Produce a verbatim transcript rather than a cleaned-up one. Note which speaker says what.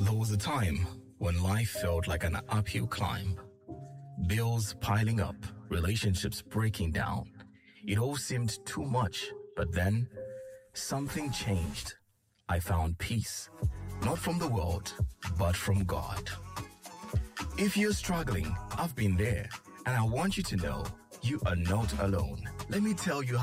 Speaker 1: There was a time when life felt like an uphill climb. Bills piling up, relationships breaking down. It all seemed too much, but then something changed. I found peace, not from the world, but from God. If you're struggling, I've been there, and I want you to know you are not alone. Let me tell you how